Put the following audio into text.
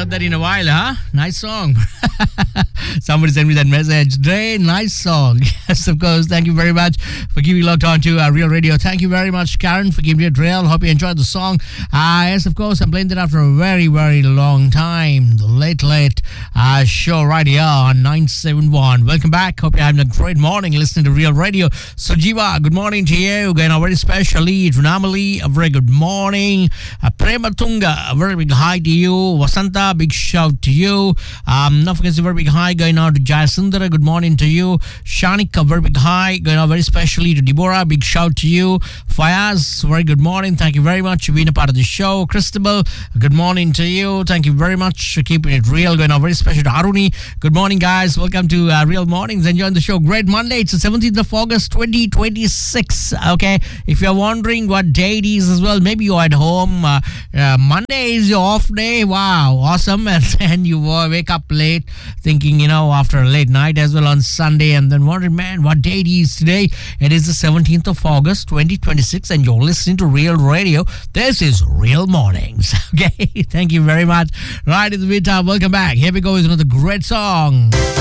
heard that in a while, huh? Nice song. Somebody sent me that message. Dre, nice song. Yes, of course. Thank you very much for giving locked on to Real Radio. Thank you very much, Karen, for giving me a drill. Hope you enjoyed the song. Yes, of course. I'm playing that after a very, very long time. The late show right here on 971. Welcome back. Hope you're having a great morning listening to Real Radio. So, Jiva, good morning to you. Again, very specially, Runamali, a very good morning. Prema Tunga, a very big hi to you. Vasanta, big shout to you. Not forget a very big hi going out to Jayasundara. Good morning to you. Shanika, very big hi going out very specially to Deborah. Big shout to you. Fayaz, very good morning. Thank you very much for being a part of the show. Christabel, good morning to you. Thank you very much for keeping it real. Going out very special to Aruni. Good morning, guys. Welcome to Real Mornings. Enjoying the show. Great Monday. It's the 17th of August, 2026. Okay. If you're wondering what day it is as well, maybe you're at home. Monday is your off day. Wow. Awesome. And then you wake up late thinking, after a late night as well on Sunday, and then wondering, man, what day it is today. It is the 17th of August, 2026, and you're listening to Real Radio. This is Real Mornings. Okay. Thank you very much. Right in the meantime, welcome back. Here we go with another great song.